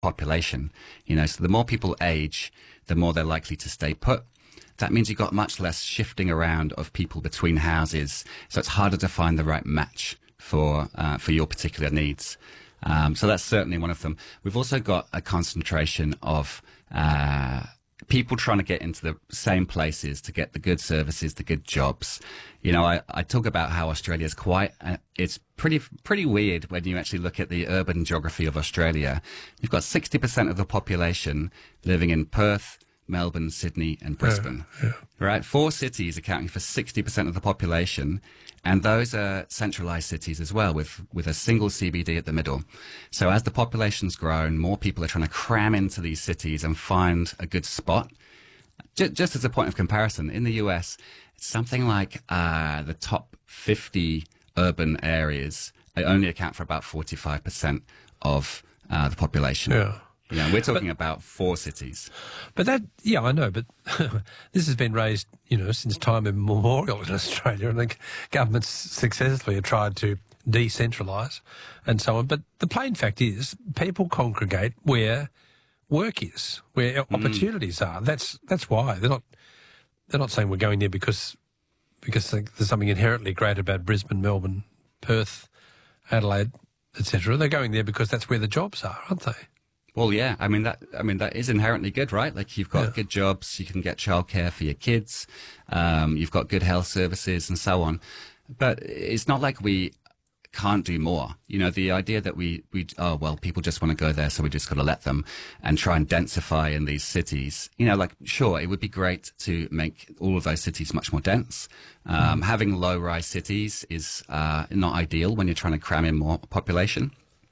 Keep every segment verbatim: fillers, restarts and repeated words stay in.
population. You know, so the more people age, the more they're likely to stay put. That means you've got much less shifting around of people between houses, so it's harder to find the right match for uh, for your particular needs. Um, so that's certainly one of them. We've also got a concentration of uh, people trying to get into the same places to get the good services, the good jobs. You know, I, I talk about how Australia's quite, uh, it's pretty pretty weird when you actually look at the urban geography of Australia. You've got sixty percent of the population living in Perth, Melbourne, Sydney and Brisbane, yeah, yeah. right? Four cities accounting for sixty percent of the population, and those are centralised cities as well, with, with a single C B D at the middle. So as the population's grown, more people are trying to cram into these cities and find a good spot. Just, just as a point of comparison, in the U S, it's something like uh, the top fifty urban areas, they only account for about forty-five percent of uh, the population. Yeah. Yeah, we're talking but, about four cities. But that, yeah, I know, but this has been raised, you know, since time immemorial in Australia, and the governments successfully have tried to decentralise and so on. But the plain fact is, people congregate where work is, where mm. opportunities are. That's that's why they're not they're not saying we're going there because because there's something inherently great about Brisbane, Melbourne, Perth, Adelaide, et cetera. They're going there because that's where the jobs are, aren't they? Well, yeah, I mean, that I mean that is inherently good, right? Like, you've got yeah. good jobs, you can get childcare for your kids, um, you've got good health services and so on. But it's not like we can't do more. You know, the idea that we, we oh, well, people just want to go there, so we just got to let them and try and densify in these cities. You know, like, sure, it would be great to make all of those cities much more dense. Um, mm. Having low-rise cities is uh, not ideal when you're trying to cram in more population.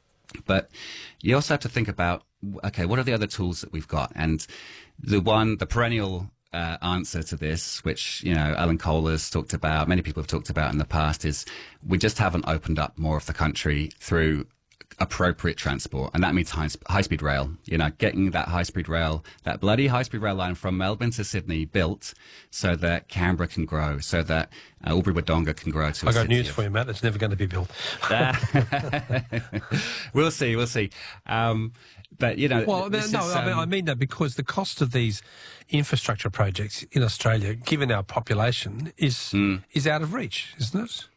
But you also have to think about, okay, what are the other tools that we've got? And the one, the perennial uh, answer to this, which, you know, Alan Kohler's talked about, many people have talked about in the past, is we just haven't opened up more of the country through appropriate transport. And that means high, high-speed rail, you know, getting that high-speed rail, that bloody high-speed rail line from Melbourne to Sydney built so that Canberra can grow, so that uh, Albury-Wodonga can grow to a I got city news of, for you, Matt. It's never going to be built. We'll see, we'll see. Um, but, you know... Well, no, is, I, um, mean, I mean that because the cost of these infrastructure projects in Australia, given our population, is mm. is out of reach, isn't it?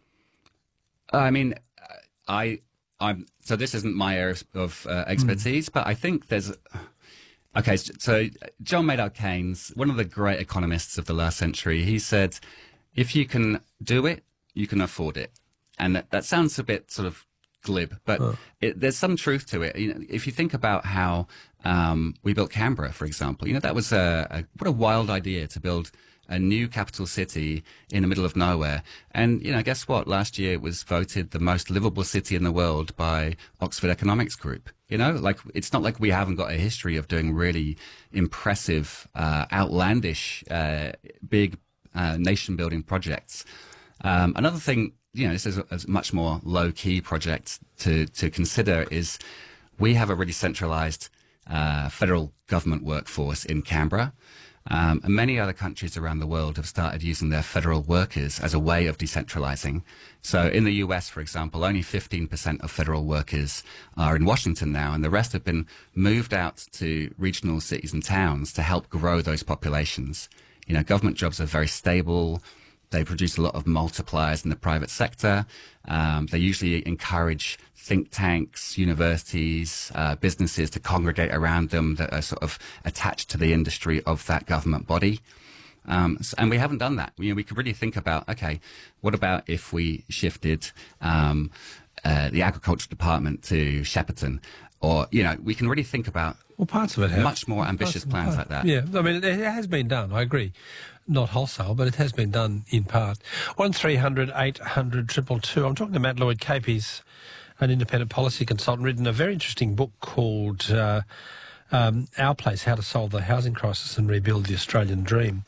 I mean, I... I'm, so this isn't my area of uh, expertise, mm. but I think there's... Okay, so John Maynard Keynes, one of the great economists of the last century, he said, if you can do it, you can afford it. And that, that sounds a bit sort of glib, but oh. it, there's some truth to it. You know, if you think about how um, we built Canberra, for example, you know, that was a, a what a wild idea to build a new capital city in the middle of nowhere. And, you know, guess what? Last year it was voted the most livable city in the world by Oxford Economics Group. You know, like, it's not like we haven't got a history of doing really impressive, uh, outlandish, uh, big uh, nation-building projects. Um, another thing, you know, this is a, a much more low-key project to, to consider, is we have a really centralised uh, federal government workforce in Canberra. Um, and many other countries around the world have started using their federal workers as a way of decentralizing. So in the U S, for example, only fifteen percent of federal workers are in Washington now, and the rest have been moved out to regional cities and towns to help grow those populations. You know, government jobs are very stable. They produce a lot of multipliers in the private sector. Um, they usually encourage think tanks, universities, uh, businesses to congregate around them that are sort of attached to the industry of that government body. Um, so, and we haven't done that. You know, we could really think about, okay, what about if we shifted um, uh, the agriculture department to Shepparton? Or, you know, we can really think about well, parts of it have. much more ambitious plans like that. Yeah, I mean, it, it has been done, I agree. Not wholesale, but it has been done in part. one three hundred eight hundred two two two. I'm talking to Matt Lloyd Cape. He's an independent policy consultant, written a very interesting book called uh, um, Our Place, How to Solve the Housing Crisis and Rebuild the Australian Dream.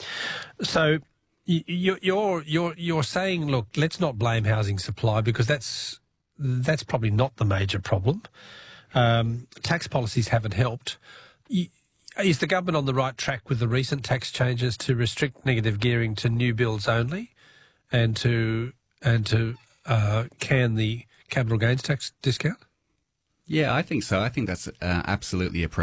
So you, you're, you're, you're saying, look, let's not blame housing supply, because that's, that's probably not the major problem. Um, tax policies haven't helped. You, Is the government on the right track with the recent tax changes to restrict negative gearing to new builds only, and to and to uh, can the capital gains tax discount? Yeah, I think so. I think that's uh, absolutely appropriate.